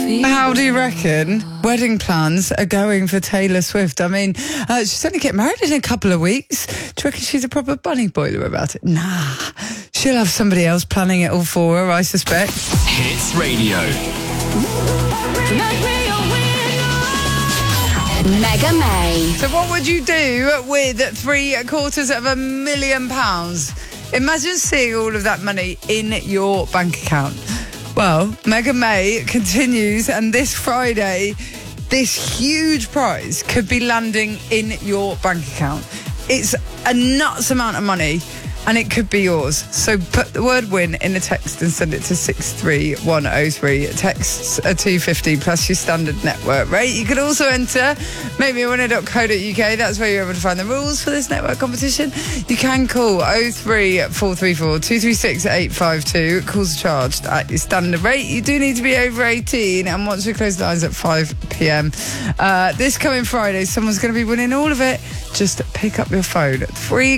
How do you reckon wedding plans are going for Taylor Swift? I mean, she's only getting married in a couple of weeks. Do you reckon she's a proper bunny boiler about it? Nah. She'll have somebody else planning it all for her, I suspect. Hits Radio. Mega May. So what would you do with £750,000? Imagine seeing all of that money in your bank account. Well, Mega May continues, and this Friday, this huge prize could be landing in your bank account. It's a nuts amount of money, and it could be yours. So put the word win in a text and send it to 63103. Texts are $2.50 plus your standard network rate. You could also enter makemeawinner.co.uk. That's where you're able to find the rules for this network competition. You can call 03434 236 852. Calls are charged at your standard rate. You do need to be over 18, and once we close the lines at 5 p.m. This coming Friday, someone's going to be winning all of it. Just pick up your phone. 3